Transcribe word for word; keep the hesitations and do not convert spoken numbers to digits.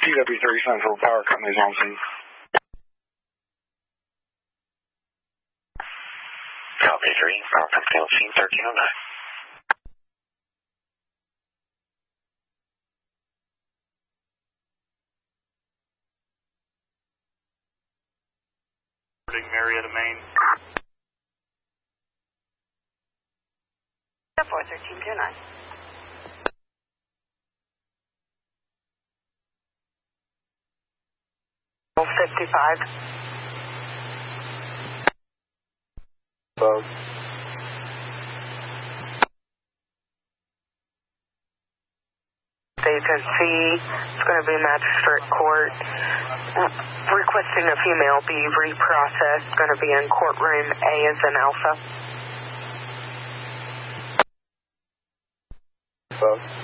T W three Central Power Company's on scene. Copy three, Power Company on scene, thirteen oh nine. Marietta, Maine. four thirteen two nine. fifty-five. Above. Vacancy. It's going to be magistrate court. Requesting a female be reprocessed. Going to be in courtroom A as in Alpha. Above.